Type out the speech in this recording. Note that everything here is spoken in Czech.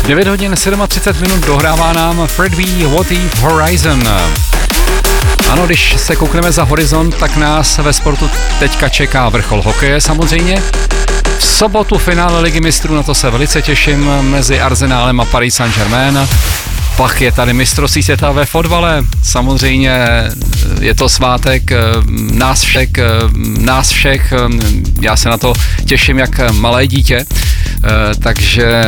9 hodin 37 minut dohrává nám Fred V. What If Horizon. Ano, když se koukneme za horizont, tak nás ve sportu teďka čeká vrchol hokeje samozřejmě. V sobotu finále Ligy mistrů, na to se velice těším, mezi Arsenálem a Paris Saint-Germain. Pak je tady mistrovství světa ve fotbale, samozřejmě je to svátek nás všech, já se na to těším jak malé dítě, takže